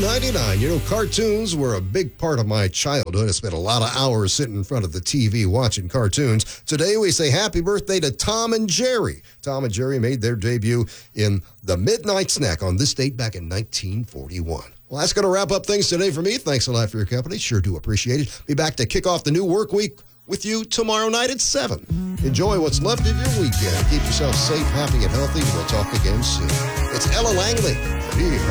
$19.99. You know, cartoons were a big part of my childhood. I spent a lot of hours sitting in front of the TV watching cartoons. Today we say happy birthday to Tom and Jerry. Tom and Jerry made their debut in The Midnight Snack on this date back in 1941. Well, that's going to wrap up things today for me. Thanks a lot for your company. Sure do appreciate it. Be back to kick off the new work week with you tomorrow night at 7. Enjoy what's left of your weekend. Keep yourself safe, happy, and healthy. We'll talk again soon. It's Ella Langley. Be heard.